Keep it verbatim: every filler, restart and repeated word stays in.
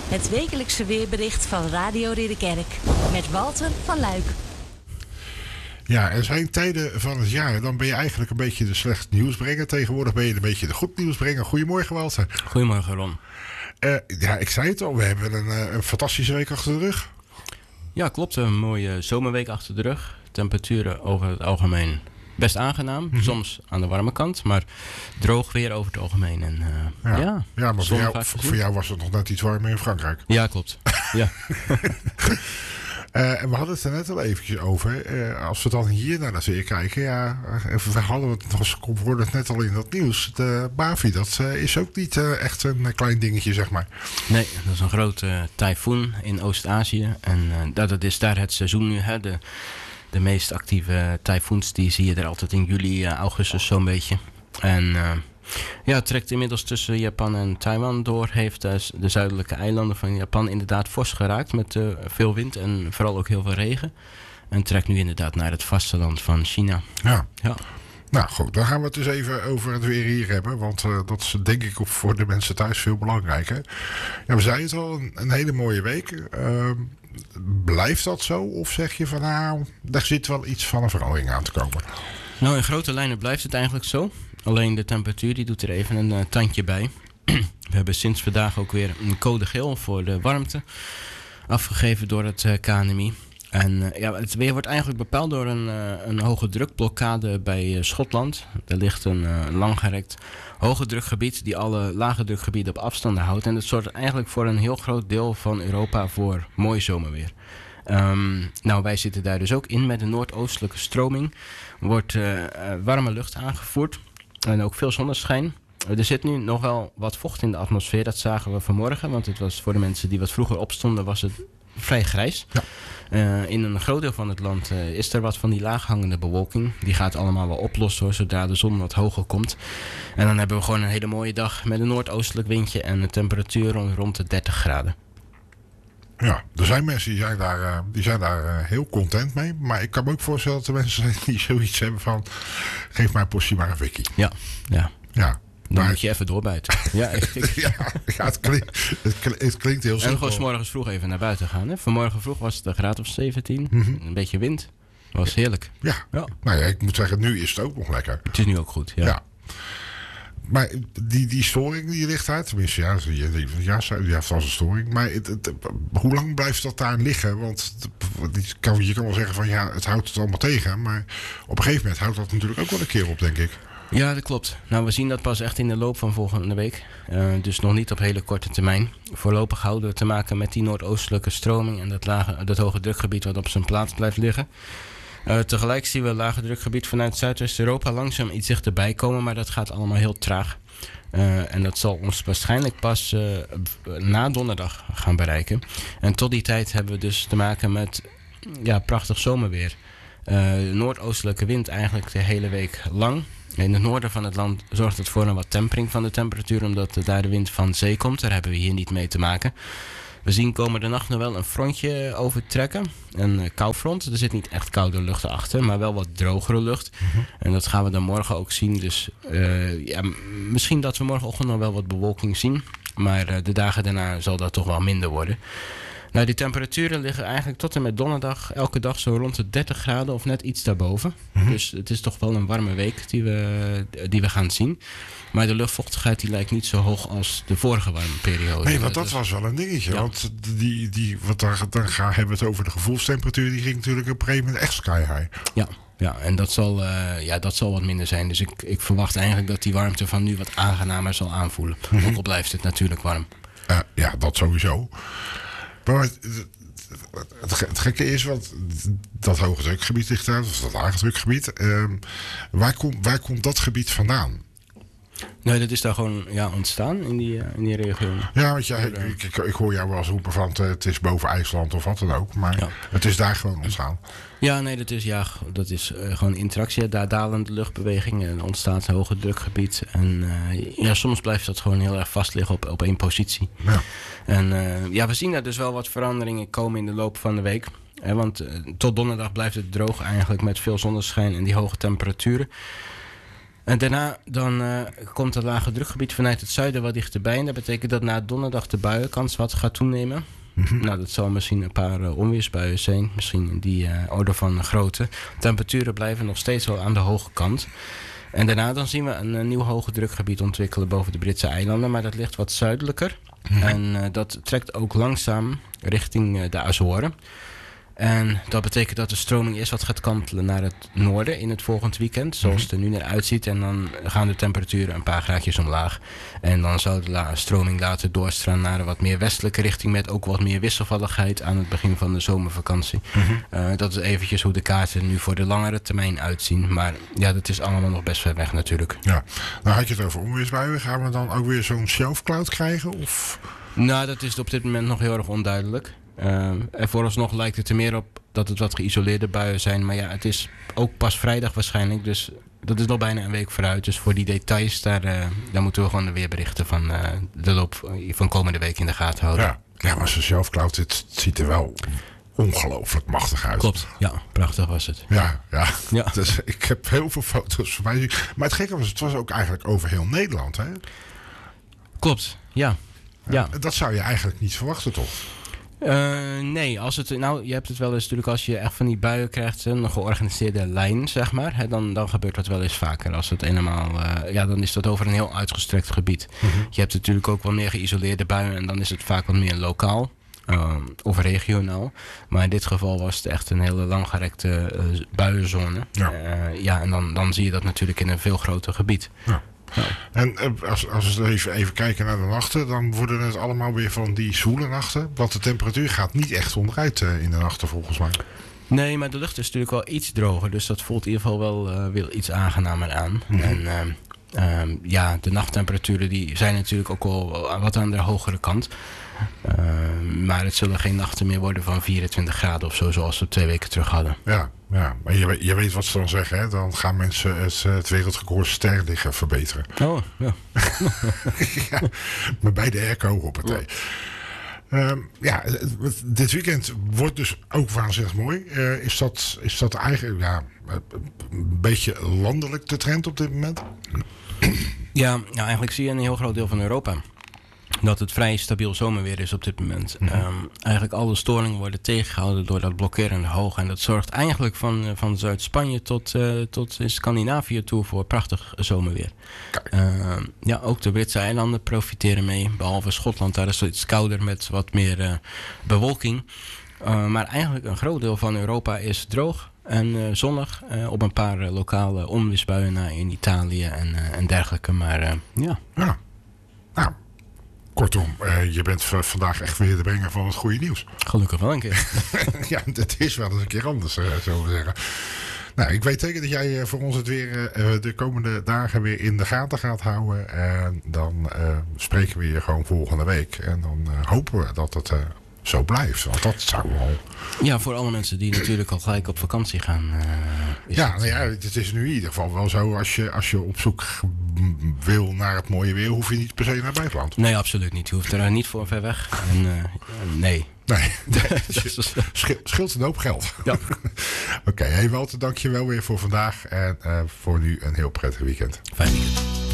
Het wekelijkse weerbericht van Radio Ridderkerk. Met Walter van Luik. Ja, er zijn tijden van het jaar. Dan ben je eigenlijk een beetje de slecht nieuwsbrenger. Tegenwoordig ben je een beetje de goed nieuwsbrenger. Goedemorgen, Walter. Goedemorgen, Ron. Uh, ja, ik zei het al. We hebben een, uh, een fantastische week achter de rug. Ja, klopt. Een mooie zomerweek achter de rug. Temperaturen over het algemeen best aangenaam. Mm-hmm. Soms aan de warme kant, maar droog weer over het algemeen. En, uh, ja. ja, ja, maar voor jou, voor jou was het nog net iets warmer in Frankrijk. Ja, klopt. Ja. Uh, en we hadden het er net al eventjes over. Uh, als we dan hier naar het weer kijken. Ja, we hadden het nog eens, hoorde het net al in dat nieuws. De Bavi, dat uh, is ook niet uh, echt een klein dingetje, zeg maar. Nee, dat is een grote uh, tyfoon in Oost-Azië. En uh, dat, dat is daar het seizoen nu. Hè. De, de meest actieve tyfoons, die zie je er altijd in juli, uh, augustus zo'n beetje. En uh, ja, het trekt inmiddels tussen Japan en Taiwan door. Heeft uh, de zuidelijke eilanden van Japan inderdaad fors geraakt met uh, veel wind en vooral ook heel veel regen. En trekt nu inderdaad naar het vasteland van China. Ja. ja. Nou goed, dan gaan we het dus even over het weer hier hebben. Want uh, dat is denk ik voor de mensen thuis veel belangrijker. Ja, we zeiden het al, een, een hele mooie week. Uh, blijft dat zo? Of zeg je van nou, daar zit wel iets van een verandering aan te komen? Nou, in grote lijnen blijft het eigenlijk zo. Alleen de temperatuur die doet er even een uh, tandje bij. We hebben sinds vandaag ook weer een code geel voor de warmte afgegeven door het uh, K N M I. En uh, ja, het weer wordt eigenlijk bepaald door een, uh, een hoge drukblokkade bij uh, Schotland. Er ligt een uh, langgerekt hoge drukgebied die alle lage drukgebieden op afstanden houdt. En dat zorgt eigenlijk voor een heel groot deel van Europa voor mooi zomerweer. Um, nou, wij zitten daar dus ook in met een noordoostelijke stroming. Wordt uh, uh, warme lucht aangevoerd en ook veel zonneschijn. Er zit nu nog wel wat vocht in de atmosfeer, dat zagen we vanmorgen. Want het was voor de mensen die wat vroeger opstonden, was het vrij grijs. Ja. Uh, in een groot deel van het land uh, is er wat van die laaghangende bewolking. Die gaat allemaal wel oplossen hoor, zodra de zon wat hoger komt. En dan hebben we gewoon een hele mooie dag met een noordoostelijk windje en een temperatuur rond, rond de dertig graden. Ja, er zijn mensen die zijn daar, uh, die zijn daar uh, heel content mee. Maar ik kan me ook voorstellen dat er mensen zijn die zoiets hebben van, geef mij een portie maar een wikkie. Ja, ja. Ja. Dan maar, moet je even doorbijten. Ja, ik, ik, ja, ja het, klinkt, het, klinkt, het klinkt heel simpel. En gewoon 's morgens vroeg even naar buiten gaan. Hè? Vanmorgen vroeg was het een graad of zeventien. Mm-hmm. Een beetje wind. Dat was heerlijk. Ja. Ja. Nou ja, ik moet zeggen, nu is het ook nog lekker. Het is nu ook goed, ja. ja. Maar die, die storing die ligt daar, tenminste, ja, die, ja, die heeft als een storing. Maar het, het, hoe lang blijft dat daar liggen? Want het, kan, je kan wel zeggen van ja, het houdt het allemaal tegen. Maar op een gegeven moment houdt dat natuurlijk ook wel een keer op, denk ik. Ja, dat klopt. Nou, we zien dat pas echt in de loop van volgende week. Uh, dus nog niet op hele korte termijn. Voorlopig houden we te maken met die noordoostelijke stroming en dat, lage, dat hoge drukgebied wat op zijn plaats blijft liggen. Uh, tegelijk zien we een lage drukgebied vanuit Zuidwest-Europa langzaam iets dichterbij komen, maar dat gaat allemaal heel traag. Uh, en dat zal ons waarschijnlijk pas uh, na donderdag gaan bereiken. En tot die tijd hebben we dus te maken met ja, prachtig zomerweer. Uh, de noordoostelijke wind eigenlijk de hele week lang. In het noorden van het land zorgt het voor een wat tempering van de temperatuur, omdat daar de wind van zee komt. Daar hebben we hier niet mee te maken. We zien komende nacht nog wel een frontje overtrekken. Een koufront. Er zit niet echt koude lucht achter, maar wel wat drogere lucht. Mm-hmm. En dat gaan we dan morgen ook zien. Dus uh, ja, misschien dat we morgenochtend nog wel wat bewolking zien. Maar uh, de dagen daarna zal dat toch wel minder worden. Nou, die temperaturen liggen eigenlijk tot en met donderdag elke dag zo rond de dertig graden of net iets daarboven. Mm-hmm. Dus het is toch wel een warme week die we, die we gaan zien. Maar de luchtvochtigheid die lijkt niet zo hoog als de vorige warme periode. Nee, want dat dus was wel een dingetje. Ja. Want die, die, wat daar, dan gaan, hebben we het over de gevoelstemperatuur. Die ging natuurlijk op een gegeven moment echt sky high. Ja, ja en dat zal, uh, ja, dat zal wat minder zijn. Dus ik, ik verwacht eigenlijk dat die warmte van nu wat aangenamer zal aanvoelen. Mm-hmm. Ook al blijft het natuurlijk warm. Uh, ja, dat sowieso. Maar het, het, het gekke is, want dat hoge drukgebied ligt daar, of dat lage drukgebied. Uh, waar, kom, waar komt dat gebied vandaan? Nee, dat is daar gewoon ja, ontstaan in die, uh, in die regio. Ja, want jij, ik, ik, ik hoor jou wel eens roepen van uh, het is boven IJsland of wat dan ook. Maar ja. Het is daar gewoon ontstaan. Ja, nee, dat is, ja, dat is uh, gewoon interactie. Daar dalende luchtbeweging en ontstaat een hoge drukgebied. En uh, ja, soms blijft dat gewoon heel erg vast liggen op, op één positie. Ja. En uh, ja, we zien daar dus wel wat veranderingen komen in de loop van de week. Eh, want uh, tot donderdag blijft het droog eigenlijk met veel zonneschijn en die hoge temperaturen. En daarna dan uh, komt het lage drukgebied vanuit het zuiden wat dichterbij. En dat betekent dat na donderdag de buienkans wat gaat toenemen. Mm-hmm. Nou, dat zal misschien een paar uh, onweersbuien zijn. Misschien in die uh, orde van grootte. Temperaturen blijven nog steeds wel aan de hoge kant. En daarna dan zien we een, een nieuw hoge drukgebied ontwikkelen boven de Britse eilanden. Maar dat ligt wat zuidelijker. Mm-hmm. En uh, dat trekt ook langzaam richting uh, de Azoren. En dat betekent dat de stroming eerst wat gaat kantelen naar het noorden in het volgend weekend. Zoals het er nu naar uitziet. En dan gaan de temperaturen een paar graadjes omlaag. En dan zou de la- stroming later doorstralen naar een wat meer westelijke richting. Met ook wat meer wisselvalligheid aan het begin van de zomervakantie. Mm-hmm. Uh, dat is eventjes hoe de kaarten nu voor de langere termijn uitzien. Maar ja, dat is allemaal nog best ver weg natuurlijk. Ja, nou had je het over onweersbuien. Gaan we dan ook weer zo'n shelf cloud krijgen? Of? Nou, dat is op dit moment nog heel erg onduidelijk. Uh, en vooralsnog lijkt het er meer op dat het wat geïsoleerde buien zijn. Maar ja, het is ook pas vrijdag waarschijnlijk. Dus dat is nog bijna een week vooruit. Dus voor die details, daar, uh, daar moeten we gewoon de weerberichten van uh, de loop van komende week in de gaten houden. Ja, ja maar zo'n shelfcloud, het ziet er wel ongelooflijk machtig uit. Klopt, ja, prachtig was het. Ja, ja. ja. Dus ik heb heel veel foto's van mij. Maar het gekke was, het was ook eigenlijk over heel Nederland, hè? Klopt, ja. ja. ja. Dat zou je eigenlijk niet verwachten, toch? Uh, nee, als het, nou, je hebt het wel eens natuurlijk als je echt van die buien krijgt, een georganiseerde lijn, zeg maar. Hè, dan, dan gebeurt dat wel eens vaker. Als het eenmaal, uh, ja, dan is dat over een heel uitgestrekt gebied. Mm-hmm. Je hebt natuurlijk ook wel meer geïsoleerde buien en dan is het vaak wat meer lokaal. Uh, of regionaal. Maar in dit geval was het echt een hele langgerekte uh, buienzone. Ja, uh, ja en dan, dan zie je dat natuurlijk in een veel groter gebied. Ja. Ja. En als, als we even, even kijken naar de nachten, dan worden het allemaal weer van die zwoele nachten. Want de temperatuur gaat niet echt onderuit uh, in de nachten volgens mij. Nee, maar de lucht is natuurlijk wel iets droger. Dus dat voelt in ieder geval wel, uh, wel iets aangenamer aan. Mm-hmm. En uh, um, ja, de nachttemperaturen die zijn natuurlijk ook wel wat aan de hogere kant. Uh, maar het zullen geen nachten meer worden van vierentwintig graden of zo, zoals we twee weken terug hadden. Ja, ja. Maar je, je weet wat ze dan zeggen, hè? Dan gaan mensen het, het wereldrecord ster liggen verbeteren. Oh, ja. ja, maar bij de airco op het thee. Ja. Um, ja, dit weekend wordt dus ook waanzinnig mooi. Uh, is, dat, is dat eigenlijk ja, een beetje landelijk de trend op dit moment? Ja, nou, eigenlijk zie je een heel groot deel van Europa dat het vrij stabiel zomerweer is op dit moment. Mm-hmm. Um, eigenlijk alle storingen worden tegengehouden door dat blokkerende hoog. En dat zorgt eigenlijk van, uh, van Zuid-Spanje tot, uh, tot in Scandinavië toe voor prachtig zomerweer. Uh, ja, ook de Britse eilanden profiteren mee. Behalve Schotland, daar is het iets kouder met wat meer uh, bewolking. Uh, maar eigenlijk een groot deel van Europa is droog en uh, zonnig. Uh, op een paar uh, lokale onweersbuien na in Italië en, uh, en dergelijke. Maar uh, ja. Ja, nou. Kortom, uh, je bent v- vandaag echt weer de brenger van het goede nieuws. Gelukkig wel een keer. ja, dat is wel eens een keer anders, uh, zullen we zeggen. Nou, ik weet zeker dat jij uh, voor ons het weer uh, de komende dagen weer in de gaten gaat houden. En dan uh, spreken we je gewoon volgende week. En dan uh, hopen we dat het uh, zo blijft. Want dat zou wel... Ja, voor alle mensen die natuurlijk al gelijk op vakantie gaan. Uh, is ja, het, nou ja, het is nu in ieder geval wel zo. Als je, als je op zoek wil naar het mooie weer, hoef je niet per se naar buitenland. Nee, absoluut niet. Je hoeft er niet voor ver weg. En, uh, nee. Nee, scheelt, scheelt een hoop geld. Ja. Oké, okay, hey Walter, dank je wel weer voor vandaag. En uh, voor nu een heel prettig weekend. Fijn weekend.